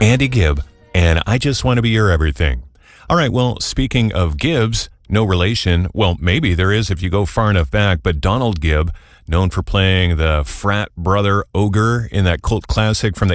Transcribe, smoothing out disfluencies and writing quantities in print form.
Andy Gibb, and I Just Want to Be Your Everything. All right, well, speaking of Gibbs, no relation. Well, maybe there is if you go far enough back, but Donald Gibb, known for playing the frat brother ogre in that cult classic from the